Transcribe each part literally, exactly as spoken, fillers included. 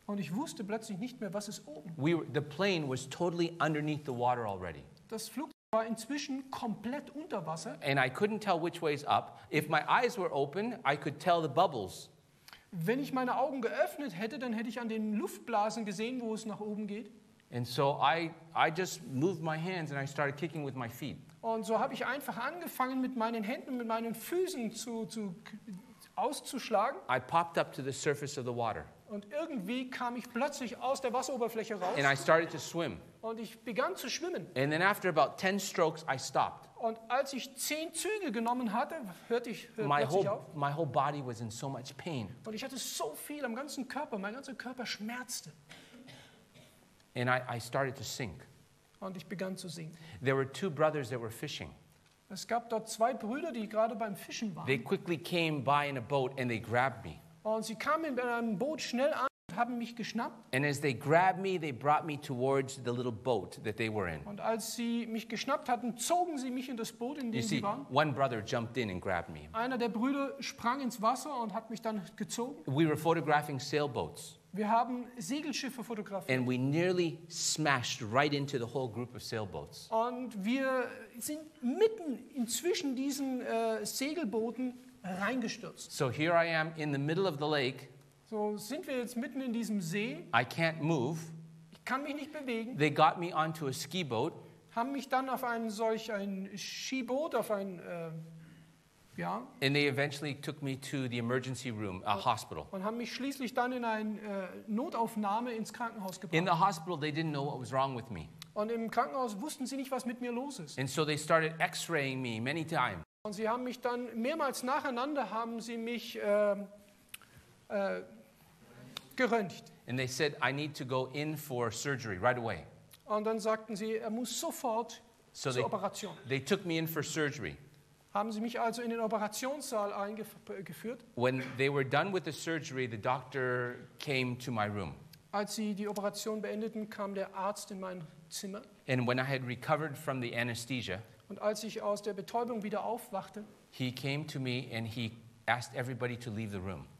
Und ich wusste plötzlich nicht mehr, was ist oben. We were, the plane was totally underneath the water already. Das Flugzeug war inzwischen komplett unter Wasser. And I couldn't tell which way's up. If my eyes were open, I could tell the bubbles. Wenn ich meine Augen geöffnet hätte, dann hätte ich an den Luftblasen gesehen, wo es nach oben geht. And so I, I just moved my hands and I started kicking with my feet. Und so habe ich einfach angefangen, mit meinen Händen, mit meinen Füßen zu, zu, auszuschlagen. I popped up to the surface of the water. Und irgendwie kam ich plötzlich aus der Wasseroberfläche raus. And I started to swim. Und ich begann zu schwimmen. And then after about ten strokes, I stopped. Und als ich zehn Züge genommen hatte, hörte ich hörte My plötzlich whole, auf. my whole body was in so much pain. Und ich hatte so viel am ganzen Körper, mein ganzer Körper schmerzte. And I, I started to sink. Und ich begann zu sinken. There were two brothers that were fishing. Es gab dort zwei Brüder, die gerade beim Fischen waren. They quickly came by in a boat and they grabbed me. Und sie kamen in einem Boot schnell an und haben mich geschnappt. And as they grabbed me, they brought me towards the little boat that they were in. Und als sie mich geschnappt hatten, zogen sie mich in das Boot, in You dem see, sie waren. one brother jumped in and grabbed me. Einer der Brüder sprang ins Wasser und hat mich dann gezogen. We were photographing sailboats. Wir haben Segelschiffe fotografiert. And we nearly smashed right into the whole group of sailboats. Und wir sind mitten inzwischen diesen äh, Segelbooten reingestürzt. So here I am in the middle of the lake. So sind wir jetzt mitten in diesem See. I can't move. Ich kann mich nicht bewegen. They got me onto a ski boat. Haben mich dann auf ein solch ein Skiboot, auf ein äh, ja, And they eventually took me to the emergency room, a hospital. und haben mich schließlich dann in eine äh, Notaufnahme ins Krankenhaus In the gebracht. hospital, they didn't know what was wrong with me. Und im Krankenhaus wussten sie nicht, was mit mir los ist. And so they started x-raying me many times. Und sie haben mich dann mehrmals nacheinander haben sie mich äh, äh, geröntgt. And they said, I need to go in for surgery right away. Und dann sagten sie, er muss sofort So zur they, Operation. they took me in for surgery. Haben sie mich also in den Operationssaal eingeführt. When they were done with the surgery, the doctor came to my room. Als sie die Operation beendeten, kam der Arzt in mein Zimmer. And when I had recovered from the anesthesia, Und als ich aus der Betäubung wieder aufwachte, he came to me and he asked everybody to leave the room.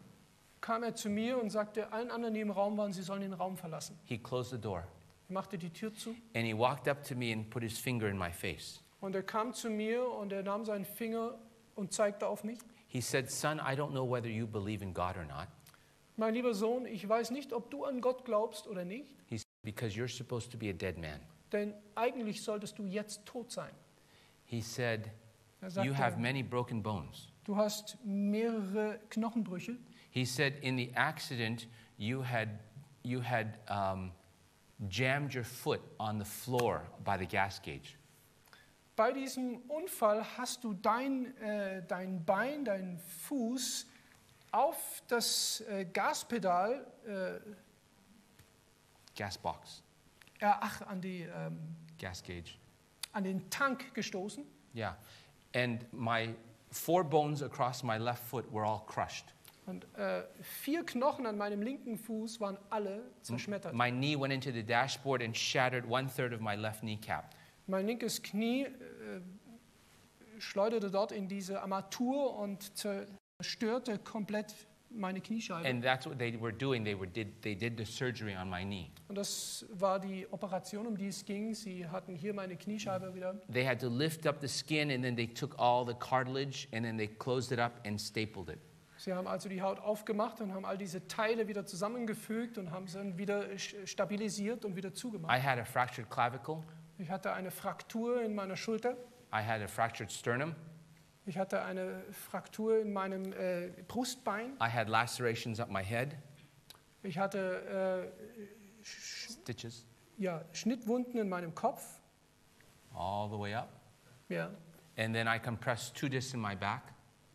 kam er zu mir und sagte allen anderen, die im Raum waren, sie sollen den Raum verlassen. He closed the door Er machte die Tür zu and he walked up to me and put his finger in my face. und er kam zu mir und er nahm seinen Finger und zeigte auf mich. He said, son, I don't know whether you believe in God or not. Mein lieber Sohn, ich weiß nicht, ob du an Gott glaubst oder nicht, He said, because you're supposed to be a dead man. denn eigentlich solltest du jetzt tot sein. He said, Er you have sagte, many broken bones. du hast mehrere Knochenbrüche. He said, in the accident, you had, you had um, jammed your foot on the floor by the gas gauge. Bei diesem Unfall hast du dein, äh, dein Bein, deinen Fuß auf das äh, Gaspedal, äh, Gas box, äh, ach, an, die, ähm, gas gauge. an den Tank gestoßen. Yeah. And my four bones across my left foot were all crushed. Und äh, vier Knochen an meinem linken Fuß waren alle zerschmettert. My knee went into the dashboard and shattered one third of my left kneecap. Mein linkes Knie äh, schleuderte dort in diese Armatur und zerstörte komplett meine Kniescheibe. And that's what they were doing. They were did they did the surgery on my knee. Und das war die Operation, um die es ging. Sie hatten hier meine Kniescheibe wieder. They had to lift up the skin and then they took all the cartilage and then they closed it up and stapled it. Sie haben also die Haut aufgemacht und haben all diese Teile wieder zusammengefügt und haben sie dann wieder stabilisiert und wieder zugemacht. I had a fractured clavicle. Ich hatte eine Fraktur in meiner Schulter. I had a fractured sternum. Ich hatte eine Fraktur in meinem äh, Brustbein. I had lacerations up my head, Ich hatte äh, sch stitches ja, Schnittwunden in meinem Kopf. all the way up. Ja. And then I compressed two discs in my back.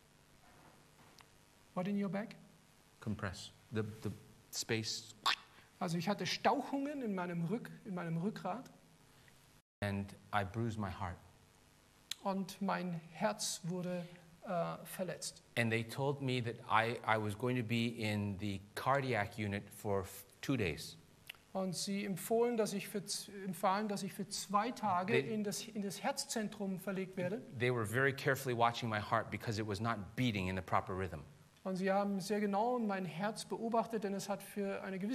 What in your back? Compress the, the space. Also ich hatte Stauchungen in meinem, Rück, in meinem Rückgrat And I bruised my heart. und mein Herz wurde äh, verletzt. And they told me that I, I was going to be in the cardiac unit for f- two days. Und sie empfohlen, dass ich für, z- empfahlen, dass ich für zwei Tage They- in das, in das Herzzentrum verlegt werde. They were very carefully watching my heart because it was not beating in the proper rhythm. Und sie haben sehr genau mein Herz beobachtet, denn es hat für eine gewisse